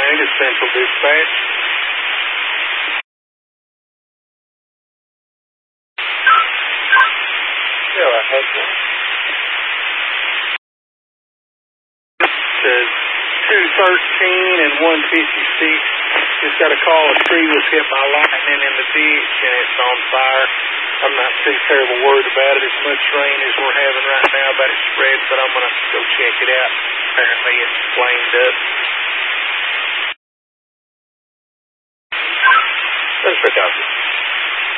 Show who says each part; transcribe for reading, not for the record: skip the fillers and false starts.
Speaker 1: This is Central Dispatch. Yeah, I had one. Says 213 and 156. Just got a call. A tree was hit by lightning in the ditch and it's on fire. I'm not too terrible worried about it. As much rain as we're having right now about it spread, but I'm going to go check it out. Apparently it's flamed up. That's the doctor.